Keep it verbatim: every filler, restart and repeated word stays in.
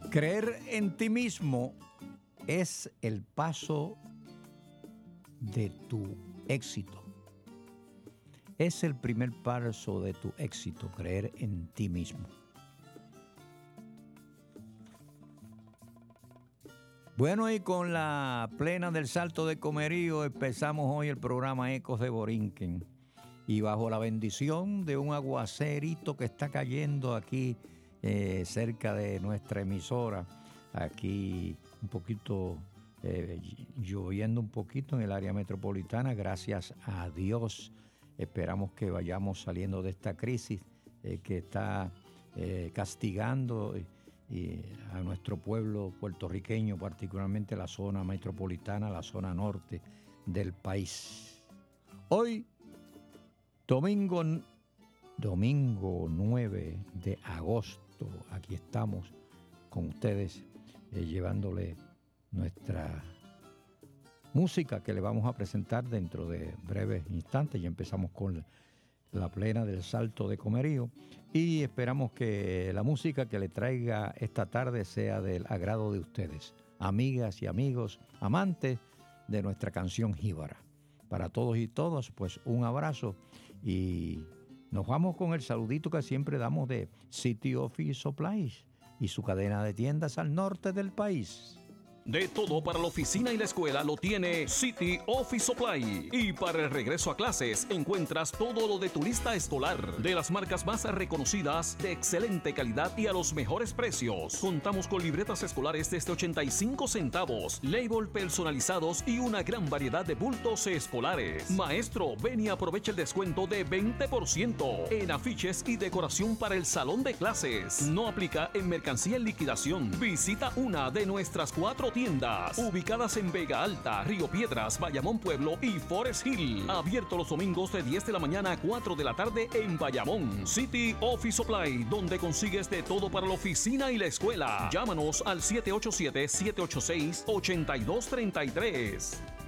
Creer en ti mismo es el paso de tu éxito. Es el primer paso de tu éxito, creer en ti mismo. Bueno, y con la plena del Salto de Comerío empezamos hoy el programa Ecos de Borinquen. Y bajo la bendición de un aguacerito que está cayendo aquí eh, cerca de nuestra emisora, aquí un poquito, eh, lloviendo un poquito en el área metropolitana, gracias a Dios. Esperamos que vayamos saliendo de esta crisis eh, que está eh, castigando eh, y a nuestro pueblo puertorriqueño, particularmente la zona metropolitana, la zona norte del país. Hoy, domingo, domingo nueve de agosto, aquí estamos con ustedes eh, llevándole nuestra música que le vamos a presentar dentro de breves instantes. Ya empezamos con la plena del Salto de Comerío y esperamos que la música que le traiga esta tarde sea del agrado de ustedes, amigas y amigos, amantes de nuestra canción jíbara. Para todos y todas, pues un abrazo y nos vamos con el saludito que siempre damos de City Office Supplies y su cadena de tiendas al norte del país. De todo para la oficina y la escuela lo tiene City Office Supply. Y para el regreso a clases encuentras todo lo de tu lista escolar, de las marcas más reconocidas, de excelente calidad y a los mejores precios. Contamos con libretas escolares desde ochenta y cinco centavos, label personalizados y una gran variedad de bultos escolares. Maestro, ven y aprovecha el descuento de veinte por ciento en afiches y decoración para el salón de clases. No aplica en mercancía en liquidación. Visita una de nuestras cuatro tiendas ubicadas en Vega Alta, Río Piedras, Bayamón Pueblo y Forest Hill. Abierto los domingos de diez de la mañana a cuatro de la tarde en Bayamón. City Office Supply, donde consigues de todo para la oficina y la escuela. Llámanos al siete ocho siete, siete ocho seis, ocho dos tres tres.